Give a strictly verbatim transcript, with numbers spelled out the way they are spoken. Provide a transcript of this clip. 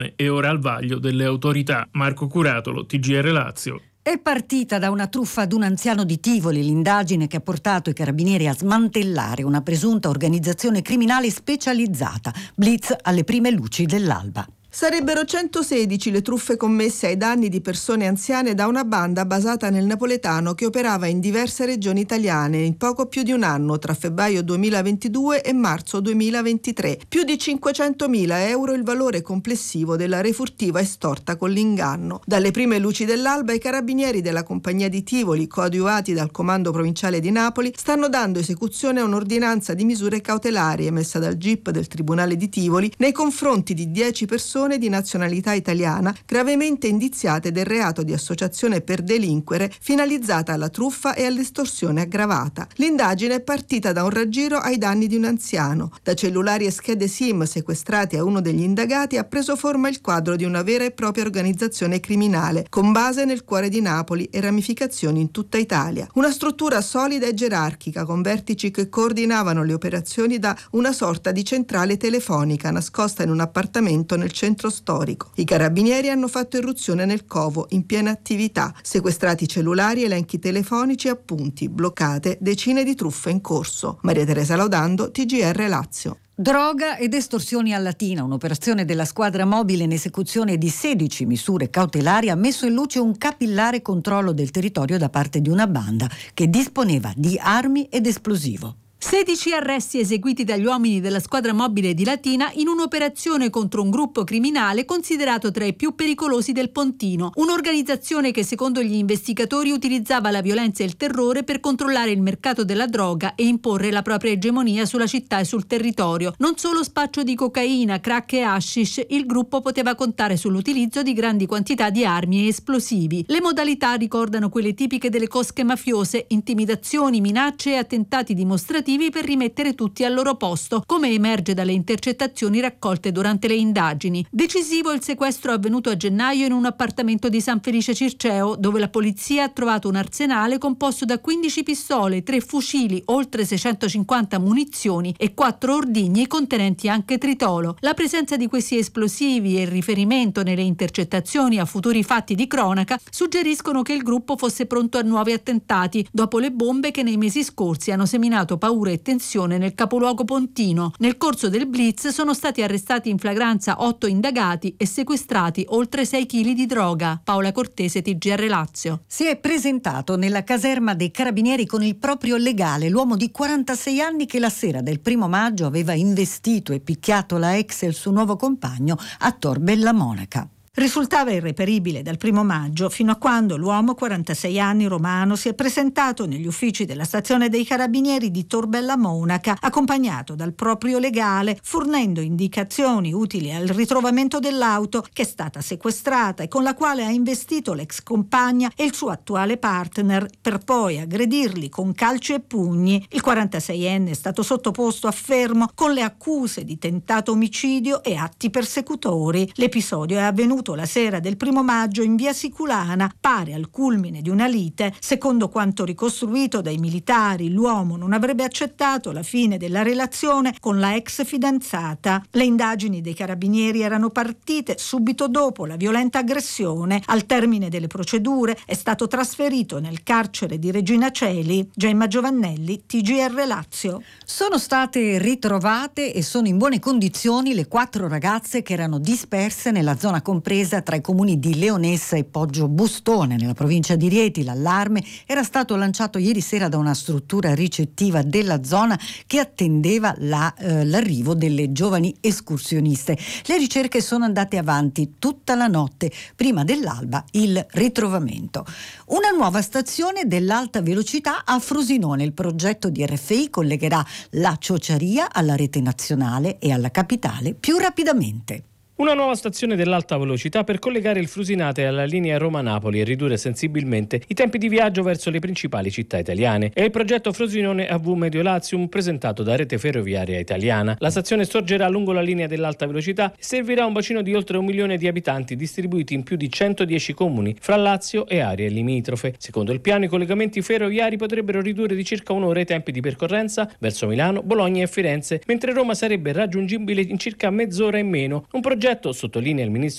e ora al vaglio delle autorità. Marco Curatolo, T G R Lazio. È partita da una truffa ad un anziano di Tivoli l'indagine che ha portato i carabinieri a smantellare una presunta organizzazione criminale specializzata. Blitz alle prime luci dell'alba. Sarebbero centosedici le truffe commesse ai danni di persone anziane da una banda basata nel napoletano che operava in diverse regioni italiane in poco più di un anno, tra febbraio duemilaventidue e marzo duemilaventitré. Più di cinquecentomila euro il valore complessivo della refurtiva estorta con l'inganno. Dalle prime luci dell'alba i carabinieri della compagnia di Tivoli, coadiuvati dal comando provinciale di Napoli, stanno dando esecuzione a un'ordinanza di misure cautelari emessa dal G I P del Tribunale di Tivoli nei confronti di dieci persone di nazionalità italiana gravemente indiziate del reato di associazione per delinquere finalizzata alla truffa e all'estorsione aggravata. L'indagine è partita da un raggiro ai danni di un anziano. Da cellulari e schede SIM sequestrati a uno degli indagati ha preso forma il quadro di una vera e propria organizzazione criminale con base nel cuore di Napoli e ramificazioni in tutta Italia. Una struttura solida e gerarchica con vertici che coordinavano le operazioni da una sorta di centrale telefonica nascosta in un appartamento nel centro storico. I carabinieri hanno fatto irruzione nel covo in piena attività, sequestrati cellulari, elenchi telefonici e appunti, bloccate decine di truffe in corso. Maria Teresa Laudando, T G R Lazio. Droga ed estorsioni a Latina, un'operazione della squadra mobile in esecuzione di sedici misure cautelari ha messo in luce un capillare controllo del territorio da parte di una banda che disponeva di armi ed esplosivo. sedici arresti eseguiti dagli uomini della squadra mobile di Latina in un'operazione contro un gruppo criminale considerato tra i più pericolosi del Pontino, un'organizzazione che secondo gli investigatori utilizzava la violenza e il terrore per controllare il mercato della droga e imporre la propria egemonia sulla città e sul territorio. Non solo spaccio di cocaina, crack e hashish, il gruppo poteva contare sull'utilizzo di grandi quantità di armi e esplosivi. Le modalità ricordano quelle tipiche delle cosche mafiose: intimidazioni, minacce e attentati dimostrativi per rimettere tutti al loro posto, come emerge dalle intercettazioni raccolte durante le indagini. Decisivo il sequestro avvenuto a gennaio in un appartamento di San Felice Circeo, dove la polizia ha trovato un arsenale composto da quindici pistole, tre fucili, oltre seicentocinquanta munizioni e quattro ordigni contenenti anche tritolo. La presenza di questi esplosivi e il riferimento nelle intercettazioni a futuri fatti di cronaca suggeriscono che il gruppo fosse pronto a nuovi attentati, dopo le bombe che nei mesi scorsi hanno seminato paura e tensione nel capoluogo pontino. Nel corso del blitz sono stati arrestati in flagranza otto indagati e sequestrati oltre sei chili di droga. Paola Cortese, T G R Lazio. Si è presentato nella caserma dei carabinieri con il proprio legale l'uomo di quarantasei anni che la sera del primo maggio aveva investito e picchiato la ex e il suo nuovo compagno a Tor Bella Monaca. Risultava irreperibile dal primo maggio fino a quando l'uomo, quarantasei anni, romano, si è presentato negli uffici della stazione dei carabinieri di Tor Bella Monaca accompagnato dal proprio legale, fornendo indicazioni utili al ritrovamento dell'auto che è stata sequestrata e con la quale ha investito l'ex compagna e il suo attuale partner, per poi aggredirli con calci e pugni. Il quarantaseienne è stato sottoposto a fermo con le accuse di tentato omicidio e atti persecutori. L'episodio è avvenuto la sera del primo maggio in via Siculana, pare al culmine di una lite. Secondo quanto ricostruito dai militari, l'uomo non avrebbe accettato la fine della relazione con la ex fidanzata. Le indagini dei carabinieri erano partite subito dopo la violenta aggressione. Al termine delle procedure è stato trasferito nel carcere di Regina Coeli. Gemma Giovannelli, T G R Lazio. Sono state ritrovate e sono in buone condizioni le quattro ragazze che erano disperse nella zona compresa tra i comuni di Leonessa e Poggio Bustone, nella provincia di Rieti. L'allarme era stato lanciato ieri sera da una struttura ricettiva della zona che attendeva la, eh, l'arrivo delle giovani escursioniste. Le ricerche sono andate avanti tutta la notte, prima dell'alba il ritrovamento. Una nuova stazione dell'alta velocità a Frosinone. Il progetto di R F I collegherà la Ciociaria alla rete nazionale e alla capitale più rapidamente. Una nuova stazione dell'alta velocità per collegare il Frusinate alla linea Roma-Napoli e ridurre sensibilmente i tempi di viaggio verso le principali città italiane. È il progetto Frosinone A V Medio Latium presentato da Rete Ferroviaria Italiana. La stazione sorgerà lungo la linea dell'alta velocità e servirà un bacino di oltre un milione di abitanti distribuiti in più di centodieci comuni fra Lazio e aree limitrofe. Secondo il piano, i collegamenti ferroviari potrebbero ridurre di circa un'ora i tempi di percorrenza verso Milano, Bologna e Firenze, mentre Roma sarebbe raggiungibile in circa mezz'ora in meno. Un progetto, sottolinea il ministro